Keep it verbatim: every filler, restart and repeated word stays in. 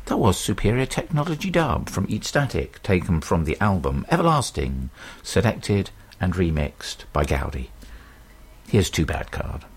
That was Superior Technology Dub from Eat Static, taken from the album Everlasting, selected and remixed by Gaudi. Here's Too Bad Card.